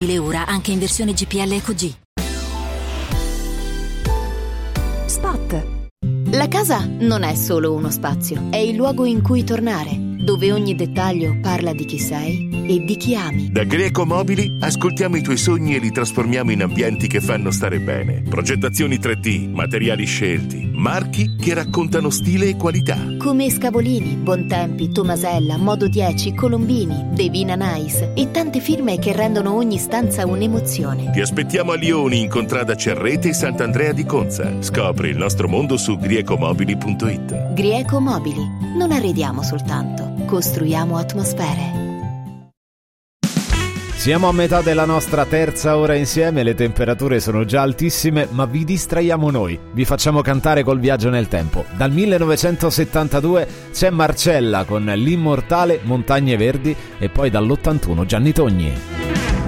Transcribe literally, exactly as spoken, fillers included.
disponibile ora anche in versione G P L Eco G. Spot. La casa non è solo uno spazio, è il luogo in cui tornare, dove ogni dettaglio parla di chi sei e di chi ami. Da Greco Mobili ascoltiamo i tuoi sogni e li trasformiamo in ambienti che fanno stare bene. Progettazioni tre D, materiali scelti, marchi che raccontano stile e qualità. Come Scavolini, Bontempi, Tomasella, Modo dieci, Colombini, Devina Nice e tante firme che rendono ogni stanza un'emozione. Ti aspettiamo a Lioni in contrada Cerrete e Sant'Andrea di Conza. Scopri il nostro mondo su griecomobili punto it. Grieco Mobili. Non arrediamo soltanto, costruiamo atmosfere. Siamo a metà della nostra terza ora insieme, le temperature sono già altissime, ma vi distraiamo noi. Vi facciamo cantare col viaggio nel tempo. Dal millenovecentosettantadue c'è Marcella con L'Immortale, Montagne Verdi, e poi dall'ottantuno Gianni Togni.